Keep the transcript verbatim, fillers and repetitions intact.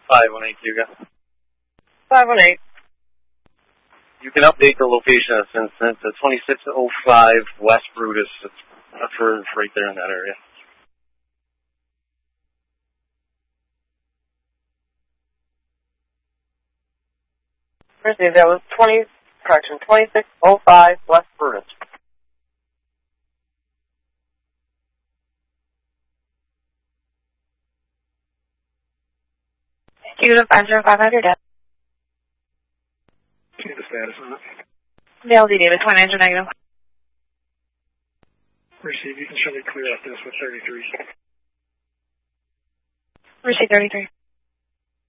five one eight, Hugo. five one eight. You can update the location of this incident to twenty-six oh five West Brutus. It's for right there in that area. Received. That was twenty. Correction. Twenty-six oh five West Brutus. Unit five zero five hundred. See the status on it. The L D D was twenty-nine negative. Receive. You can show me clear off this with thirty-three. Receive thirty-three.